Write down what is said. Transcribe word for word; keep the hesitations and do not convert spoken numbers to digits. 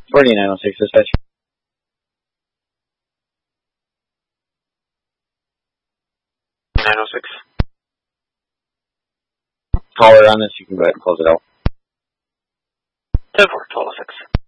forty-nine oh six, dispatch. nine oh six. Caller on this, you can go ahead and close it out. ten four, twelve oh six.